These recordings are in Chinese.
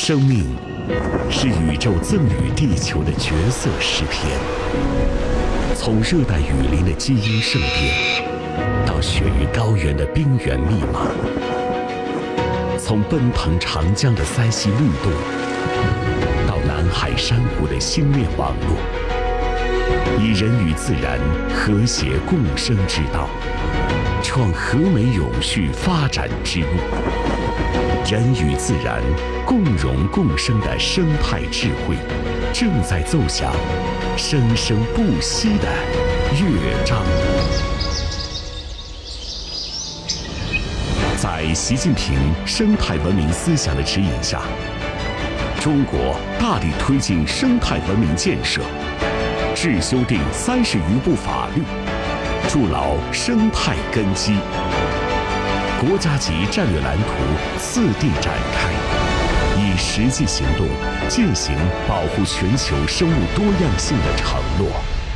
生命是宇宙赠予地球的绝色诗篇。从热带雨林的基因盛变，到雪域高原的冰原密码；从奔腾长江的塞溪律动，到南海珊瑚的星链网络，以人与自然和谐共生之道，创和美永续发展之路。人与自然共荣共生的生态智慧，正在奏响生生不息的乐章。在习近平生态文明思想的指引下，中国大力推进生态文明建设，制修订30余部法律，筑牢生态根基。国家级战略蓝图次第展开，以实际行动践行保护全球生物多样性的承诺。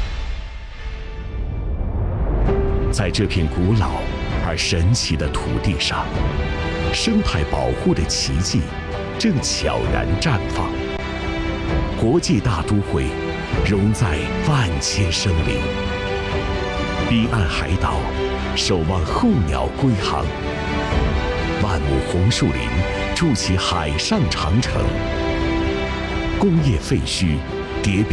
在这片古老而神奇的土地上，生态保护的奇迹正悄然绽放。国际大都会融在万千生灵，彼岸海岛守望候鸟归航，万亩红树林筑起海上长城，工业废墟叠